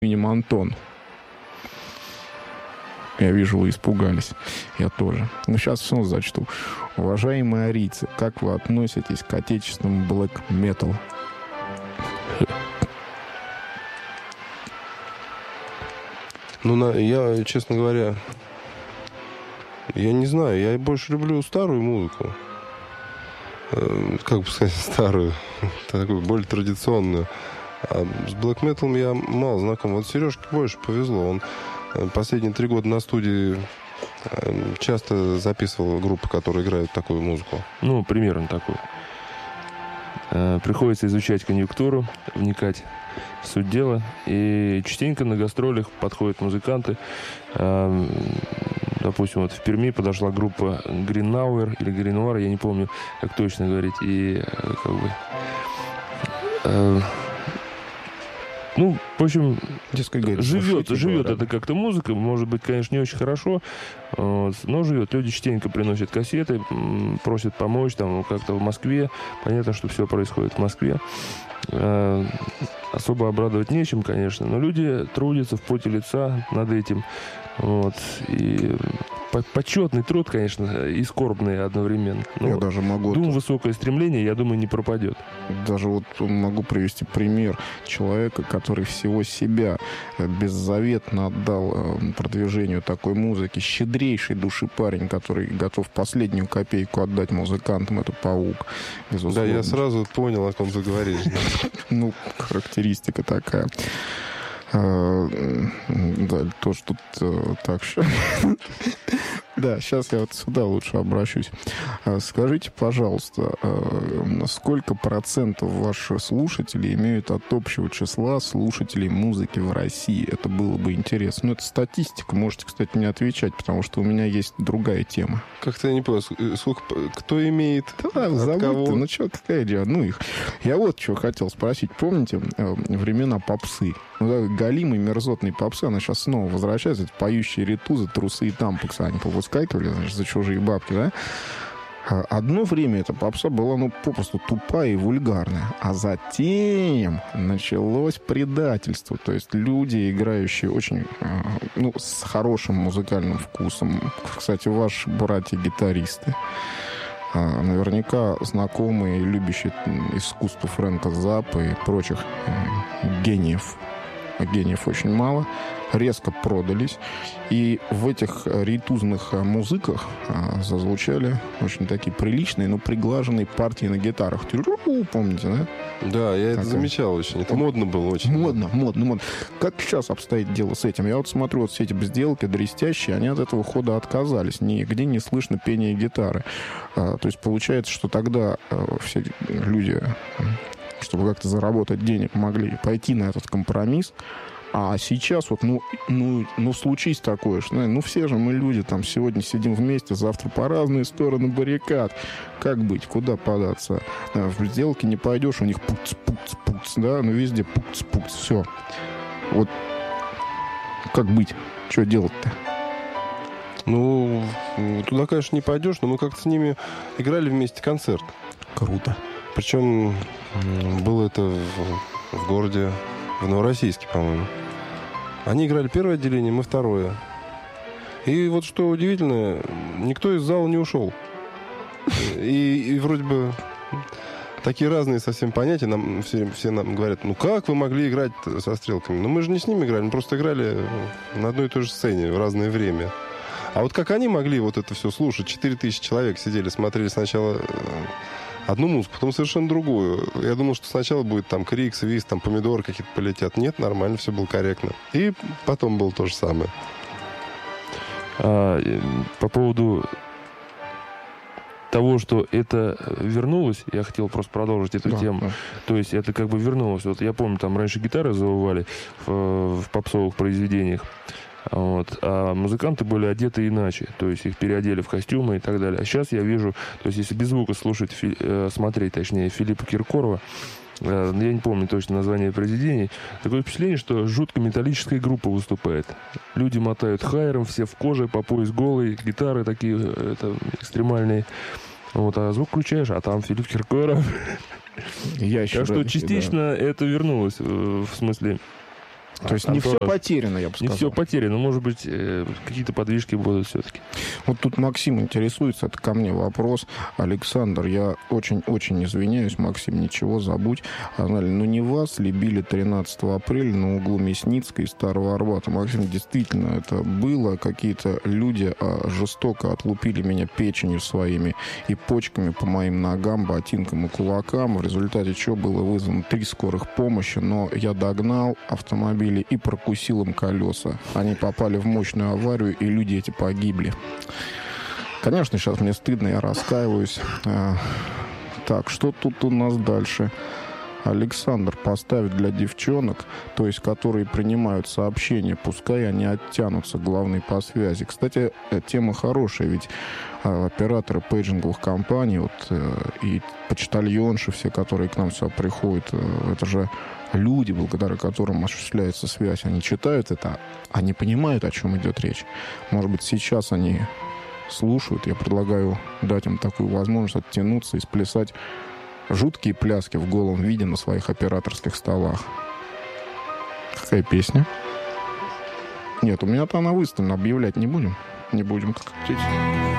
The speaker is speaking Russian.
именем Антон. Я вижу, вы испугались. Я тоже. Но сейчас все зачту. Уважаемые арийцы, как вы относитесь к отечественному black metal? Ну, я, честно говоря, я не знаю. Я больше люблю старую музыку. Как бы сказать, старую. Такую, более традиционную. А с black metal я мало знаком. Вот Сережке больше повезло. Он последние 3 года на студии часто записывал группы, которые играют такую музыку. Ну, примерно такую. Приходится изучать конъюнктуру, вникать в суть дела. И частенько на гастролях подходят музыканты. Допустим, вот в Перми подошла группа Greenauer или Greenauer, я не помню, как точно говорить. И как бы... Ну, в общем, живет это как-то музыка. Может быть, конечно, не очень хорошо, вот, но живет. Люди частенько приносят кассеты, просят помочь там как-то в Москве. Понятно, что все происходит в Москве. Особо обрадовать нечем, конечно, но люди трудятся в поте лица над этим. Вот. И почетный труд, конечно, и скорбный одновременно. Но я даже могу... Думаю, высокое стремление, я думаю, не пропадет. Даже вот могу привести пример человека, который всего себя беззаветно отдал продвижению такой музыки. Щедрейший души парень, который готов последнюю копейку отдать музыкантам. Это Паук, безусловно. Да, я сразу понял, о ком ты говоришь. Ну, характеристика такая. Да, тоже тут так что... Да, сейчас я вот сюда лучше обращусь. Скажите, пожалуйста, сколько процентов ваших слушателей имеют от общего числа слушателей музыки в России? Это было бы интересно. Ну, это статистика. Можете, кстати, не отвечать, потому что у меня есть другая тема. Как-то я не понял, сколько, кто имеет, да, от кого? Ну, что какая дело? Ну, их. Я вот что хотел спросить. Помните времена попсы? Ну, галимый мерзотный попсы, она сейчас снова возвращается. Это поющие ритузы, трусы и тампексы. Они повыскакивали, значит, за чужие бабки, да? Одно время эта попса была, ну, попросту тупая и вульгарная. А затем началось предательство. То есть люди, играющие очень, ну, с хорошим музыкальным вкусом. Кстати, ваши братья-гитаристы. Наверняка знакомые и любящие искусство Фрэнка Заппа и прочих гениев. Гениев очень мало, резко продались. И в этих ритузных музыках зазвучали очень такие приличные, но приглаженные партии на гитарах. Помните, да? Да, я это замечал очень. Это модно было очень. Модно. Как сейчас обстоит дело с этим? Я вот смотрю, вот все эти безделки дрестящие, они от этого хода отказались. Нигде не слышно пения гитары. То есть получается, что тогда все люди, чтобы как-то заработать денег, могли пойти на этот компромисс. А сейчас вот, ну случись такое, что, ну, все же мы люди, там, сегодня сидим вместе, завтра по разные стороны баррикад. Как быть? Куда податься? В сделке не пойдешь, у них пуц-пуц-пуц, да, ну, везде пуц-пуц, все. Вот как быть? Что делать-то? Ну, туда, конечно, не пойдешь, но мы как-то с ними играли вместе концерт. Круто. Причем было это в городе, в Новороссийске, по-моему. Они играли первое отделение, мы второе. И вот что удивительно, никто из зала не ушел. И вроде бы такие разные совсем понятия. Нам все нам говорят, ну как вы могли играть со стрелками? Ну мы же не с ними играли, мы просто играли на одной и той же сцене в разное время. А вот как они могли вот это все слушать? 4000 человек сидели, смотрели сначала одну музыку, потом совершенно другую. Я думал, что сначала будет там крик, свист, там помидоры какие-то полетят. Нет, нормально, все было корректно. И потом было то же самое. По поводу того, что это вернулось, я хотел просто продолжить эту тему. Да. То есть это как бы вернулось. Вот я помню, там раньше гитары завывали в попсовых произведениях. Вот. А музыканты были одеты иначе, то есть их переодели в костюмы и так далее. А сейчас я вижу, то есть если без звука смотреть, точнее, Филиппа Киркорова, я не помню точно название произведений, такое впечатление, что жутко металлическая группа выступает. Люди мотают хайером, все в коже, по пояс голые, гитары такие экстремальные. Вот, а звук включаешь, а там Филипп Киркоров. Так что частично это вернулось, в смысле... То есть не все потеряно, я бы сказал. Не все потеряно, может быть, какие-то подвижки будут все-таки. Вот тут Максим интересуется, это ко мне вопрос. Александр, я очень-очень извиняюсь, Максим, ничего, забудь. Но не вас ли били 13 апреля на углу Мясницкой и Старого Арбата? Максим, действительно, это было. Какие-то люди жестоко отлупили меня печенью своими и почками по моим ногам, ботинкам и кулакам. В результате чего было вызвано 3 скорых помощи, но я догнал автомобили и прокусил им колеса. Они попали в мощную аварию, и люди эти погибли. Конечно, сейчас мне стыдно, я раскаиваюсь. Так, что тут у нас дальше? Александр поставит для девчонок, то есть которые принимают сообщения, пускай они оттянутся, главный по связи. Кстати, тема хорошая, ведь операторы пейджинговых компаний и почтальонши все, которые к нам сюда приходят, это же люди, благодаря которым осуществляется связь. Они читают это, они понимают, о чем идет речь. Может быть, сейчас они слушают. Я предлагаю дать им такую возможность оттянуться и сплясать жуткие пляски в голом виде на своих операторских столах. Какая песня? Нет, у меня-то она выставлена. Объявлять не будем. Не будем как хотеть.